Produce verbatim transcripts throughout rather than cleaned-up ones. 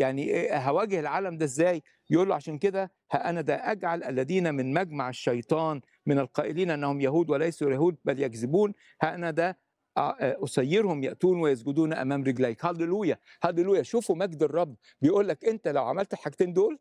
يعني إيه هاواجه العالم ده إزاي؟ يقول له عشان كده ها أنا ذا أجعل الذين من مجمع الشيطان من القائلين أنهم يهود وليسوا يهود بل يكذبون، ها أنا ذا أ أسيرهم يأتون ويسجدون أمام رجليك. هللويا، هللويا. شوفوا مجد الرب، بيقول لك أنت لو عملت الحاجتين دول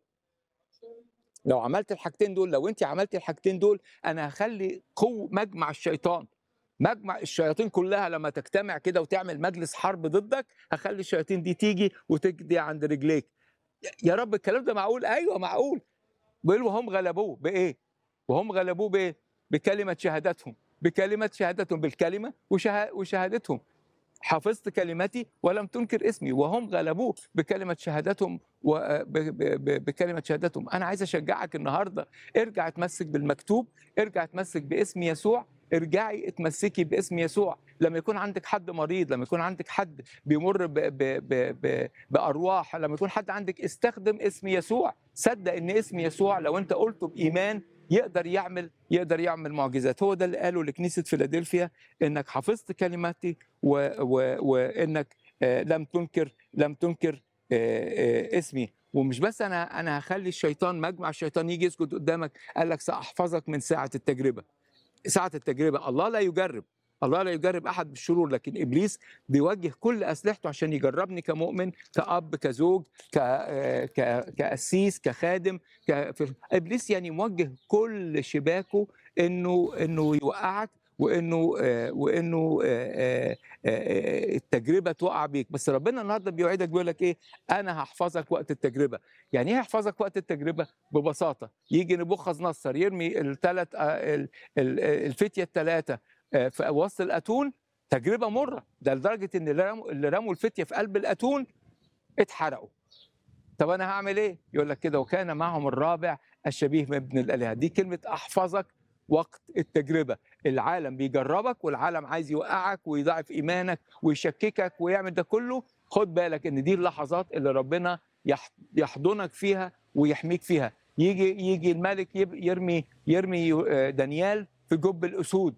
لو عملت الحاجتين دول لو أنتِ عملتِ الحاجتين دول أنا هاخلّي قو مجمع الشيطان، مجمع الشياطين كلها لمّا تجتمع كده وتعمل مجلس حرب ضدك، هاخلّي الشياطين دي تيجي وتجدي عند رجليك. ي يا رب الكلام ده معقول؟ أيوه معقول. بيقول وهم غلبوه بإيه؟ وهم غلبوه بإيه؟ بكلمة شهادتهم، بكلمة شهادتهم، بالكلمة وشه وشهادتهم. حفظت كلمتي ولم تنكر اسمي، وهم غلبوه بكلمة شهادتهم و ب ب ب بكلمة شهادتهم. أنا عايز أشجعك النهارده، ارجع اتمسك بالمكتوب، ارجع اتمسك باسم يسوع، ارجعي اتمسكي باسم يسوع. لما يكون عندك حد مريض، لما يكون عندك حد بيمر ب ب ب ب بأرواح، لما يكون حد عندك استخدم اسم يسوع، صدق إن اسم يسوع لو أنت قُلته بإيمان يقدر يعمل يقدر يعمل معجزات. هو ده اللي قاله لكنيسة فيلادلفيا، إنك حفظت كلماتي و و وإنك آآ لم تنكر لم تنكر آآ آآ اسمي. ومش بس أنا أنا هاخلّي الشيطان مجمع الشيطان ييجي يسجد قدامك، قال لك سأحفظك من ساعة التجربة. ساعة التجربة، الله لا يجرب، الله لا يجرب أحد بالشرور، لكن إبليس بيوجه كل أسلحته عشان يجربني كمؤمن، كأب، كزوج، ك آآ ك كقسيس، كخادم، ك في إبليس يعني موجه كل شباكه إنه إنه يوقّعك، وإنه آآ وإنه آآ آآ التجربة تُقع بيك. بس ربنا النهارده بيوعدك بيقول لك إيه، أنا هاحفظك وقت التجربة. يعني إيه هاحفظك وقت التجربة؟ ببساطة، ييجي نبوخذ نصر يرمي التلات آآ ال ال الفتية التلاتة آآ في وسط الأتون، تجربة مرة، ده لدرجة إن اللي رموا اللي رموا الفتية في قلب الأتون اتحرقوا. طب أنا هاعمل إيه؟ يقول لك كده وكان معهم الرابع الشبيه بابن الآلهة. دي كلمة أحفظك وقت التجربة. العالم بيجربك والعالم عايز يوقعك ويضاعف إيمانك ويشككك ويعمل ده كله. خد بالك إن دي اللحظات اللي ربنا يح يحضنك فيها ويحميك فيها. يجي يجي الملك يب يرمي يرمي آآ دانيال في جُب الأسود.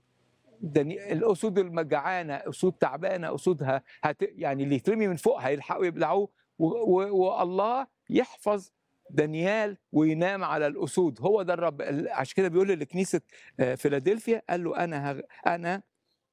داني الأسود المجعانة، أسود تعبانة، أسود ه هت يعني اللي يترمي من فوق هيلحقوا يبلعوه، و و والله يحفظ دانيال وينام على الأسود. هو ده الرب. ال عشان كده بيقول لكنيسة آآ فيلادلفيا، قال له أنا هاغ أنا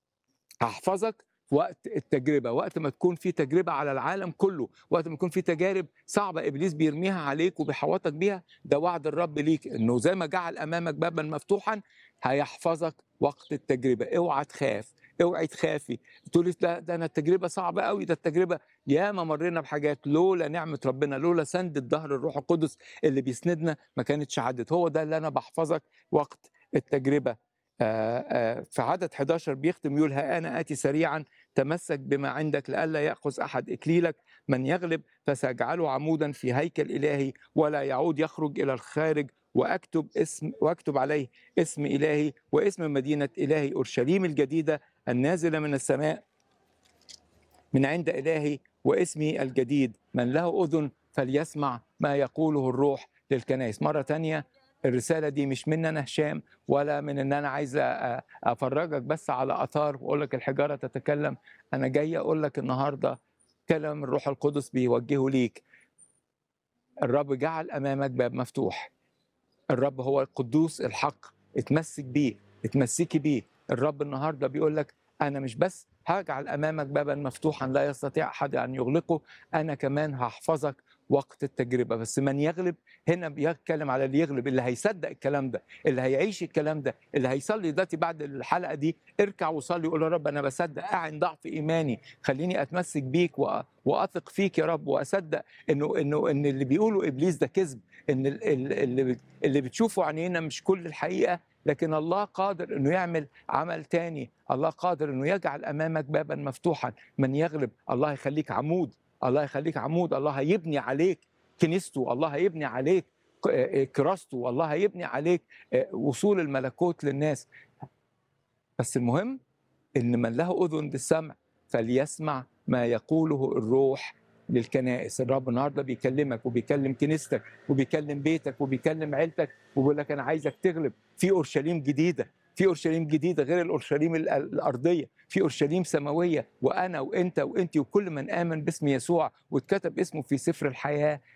هاحفظك في وقت التجربة، وقت ما تكون في تجربة على العالم كله، وقت ما يكون في تجارب صعبة إبليس بيرميها عليك وبيحوطك بيها. ده وعد الرب ليك إنه زي ما جعل أمامك بابًا مفتوحًا هيحفظك وقت التجربة. اوعى تخاف، اوعي تخافي. تقولي ده ده أنا التجربة صعبة أوي، ده التجربة ياما مرينا بحاجات لولا نعمة ربنا، لولا سند ظهر الروح القدس اللي بيسندنا ما كانتش عدت. هو ده اللي أنا باحفظك وقت التجربة. آآ آآ في عدد حداشر بيختم يقول: "ها أنا آتي سريعًا، تمسك بما عندك لئلا يأخذ أحد إكليلك، من يغلب فسأجعله عمودًا في هيكل إلهي ولا يعود يخرج إلى الخارج، وأكتب اسم وأكتب عليه اسم إلهي واسم مدينة إلهي أورشليم الجديدة النازلة من السماء من عند إلهي واسمي الجديد. من له أذن فليسمع ما يقوله الروح للكنائس." مرة تانية، الرسالة دي مش مني أنا هشام ولا من إن أنا عايز أ أفرّجك بس على آثار وأقول لك الحجارة تتكلم. أنا جاي أقول لك النهارده كلام الروح القدس بيوجهه ليك. الرب جعل أمامك باب مفتوح. الرب هو القدوس الحق، اتمسك بيه، اتمسكي بيه. الرب النهارده بيقول لك أنا مش بس هاجعل أمامك بابًا مفتوحًا لا يستطيع أحد أن يغلقه، أنا كمان هاحفظك وقت التجربة. بس من يغلب هنا بيتكلم على اللي يغلب، اللي هيصدق الكلام ده، اللي هيعيش الكلام ده، اللي هيصلي دلوقتي بعد الحلقة دي اركع وصلي وقول يا رب أنا باصدق، أعن ضعف إيماني، خلّيني أتمسك بيك وأ وأثق فيك يا رب، وأصدق إنه إنه إن اللي بيقوله إبليس ده كذب، إن ال ال اللي بت اللي بتشوفه عينينا مش كل الحقيقة، لكن الله قادر إنه يعمل عمل تاني. الله قادر إنه يجعل أمامك بابًا مفتوحًا. من يغلب الله هيخلّيك عمود، الله هيخلّيك عمود، الله هيبني عليك كنيسته، الله هيبني عليك ك آآ كراسته، الله هيبني عليك آآ وصول الملكوت للناس. بس المهم إن من له أذن للسمع فليسمع ما يقوله الروح للكنائس. الرب النهارده بيكلمك وبيكلم كنيستك وبيكلم بيتك وبيكلم عيلتك وبيقول لك أنا عايزك تغلب في أورشليم جديدة، في أورشليم جديدة غير الأورشليم ال الأرضية، في اورشليم سماويه، وانا وانت وانت وكل من امن باسم يسوع واتكتب اسمه في سفر الحياه